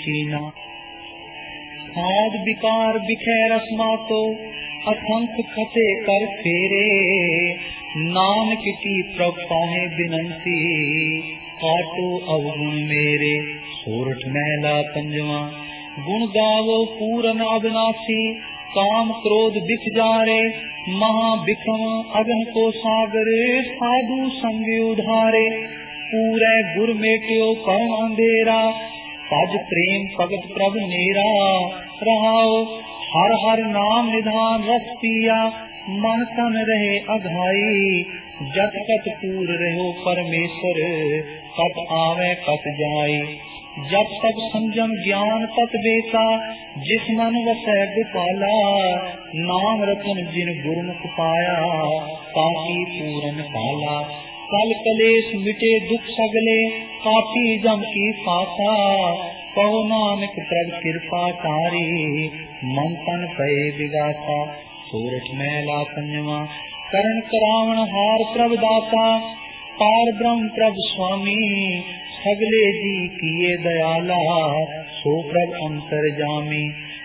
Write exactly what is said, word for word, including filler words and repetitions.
कीना। साध विकार बिखै रस्मा तो असंख खते कर फेरे, नानक की प्रभ पाहे बिनंती काटो अवगुण मेरे। सोरठ महला पंजवा। गुण गावो पूरन अविनाशी, काम क्रोध बिख जारे, महा बिखम अगन को सागर, साधु संग उधारे। पूरे गुर मेट्यो परम अंधेरा, पज प्रेम भगत प्रभ नेरा। रहाओ हर हर नाम निधान रस पिया, मन तन रहे अघाई। जत कत पूर रहो परमेश्वर, कत आवे कत जाई। जब तक संजम ज्ञान तत बेसा, जिस मन वसै गोपाला। नाम रतन जिन गुरमुख पाया, ताकि पूरन पाला। कल कलेश मिटे दुख सगले, काटी जम की फासा। कहो नानक प्रभ कृपा तारी, मन तन पए विगासा। सोरठ महला पंजवा। करण करावण हार प्रभ दाता, पार ब्रह्म प्रभ स्वामी। सगले जी किए दयाला, सो प्रभ अंतर जामी।